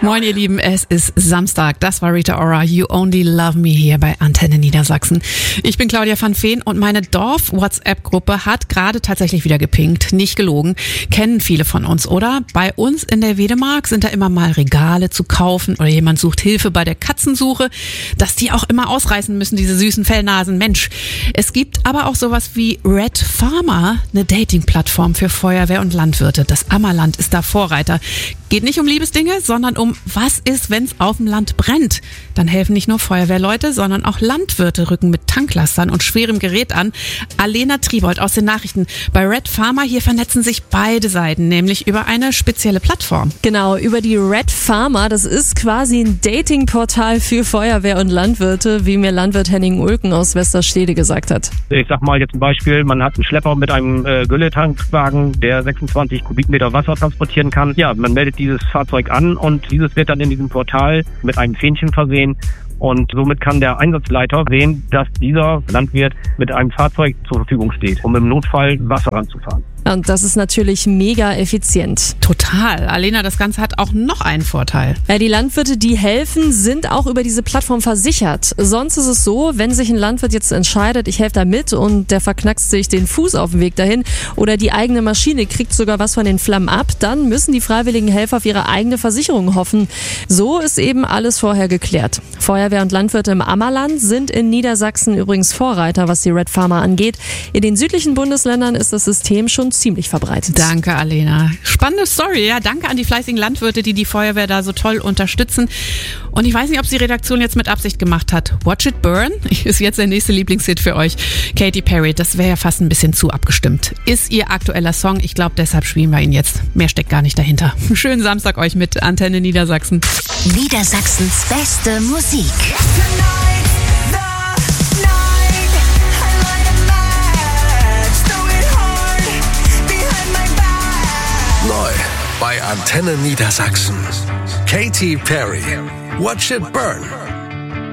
Moin ihr Lieben, es ist Samstag. Das war Rita Ora, You Only Love Me hier bei Antenne Niedersachsen. Ich bin Claudia van Veen und meine Dorf-WhatsApp-Gruppe hat gerade tatsächlich wieder gepinkt. Nicht gelogen. Kennen viele von uns, oder? Bei uns in der Wedemark sind da immer mal Regale zu kaufen oder jemand sucht Hilfe bei der Katzensuche, dass die auch immer ausreißen müssen, diese süßen Fellnasen. Mensch, es gibt aber auch sowas wie Red Farmer, eine Dating-Plattform für Feuerwehr und Landwirte. Das Ammerland ist da Vorreiter. Geht nicht um Liebesdinge, sondern um was ist, wenn es auf dem Land brennt. Dann helfen nicht nur Feuerwehrleute, sondern auch Landwirte rücken mit Tanklastern und schwerem Gerät an. Alena Triebold aus den Nachrichten. Bei Red Farmer hier vernetzen sich beide Seiten, nämlich über eine spezielle Plattform. Genau, über die Red Farmer. Das ist quasi ein Datingportal für Feuerwehr und Landwirte, wie mir Landwirt Henning Ulken aus Westerstede gesagt hat. Ich sag mal jetzt ein Beispiel, man hat einen Schlepper mit einem Gülletankwagen, der 26 Kubikmeter Wasser transportieren kann. Ja, man meldet dieses Fahrzeug an und dieses wird dann in diesem Portal mit einem Fähnchen versehen. Und somit kann der Einsatzleiter sehen, dass dieser Landwirt mit einem Fahrzeug zur Verfügung steht, um im Notfall Wasser ranzufahren. Und das ist natürlich mega effizient. Total. Alena, das Ganze hat auch noch einen Vorteil. Ja, die Landwirte, die helfen, sind auch über diese Plattform versichert. Sonst ist es so, wenn sich ein Landwirt jetzt entscheidet, ich helfe da mit und der verknackst sich den Fuß auf dem Weg dahin oder die eigene Maschine kriegt sogar was von den Flammen ab, dann müssen die freiwilligen Helfer auf ihre eigene Versicherung hoffen. So ist eben alles vorher geklärt. Feuerwehr und Landwirte im Ammerland sind in Niedersachsen übrigens Vorreiter, was die Red Farmer angeht. In den südlichen Bundesländern ist das System schon ziemlich verbreitet. Danke, Alena. Spannende Story. Ja, danke an die fleißigen Landwirte, die die Feuerwehr da so toll unterstützen. Und ich weiß nicht, ob es die Redaktion jetzt mit Absicht gemacht hat. Watch It Burn ist jetzt der nächste Lieblingshit für euch. Katy Perry, das wäre ja fast ein bisschen zu abgestimmt. Ist ihr aktueller Song. Ich glaube, deshalb spielen wir ihn jetzt. Mehr steckt gar nicht dahinter. Schönen Samstag euch mit Antenne Niedersachsen. Niedersachsens beste Musik. Neu bei Antenne Niedersachsen. Katy Perry. Watch It Burn.